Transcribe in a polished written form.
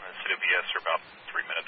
the city of BS are about 3 minutes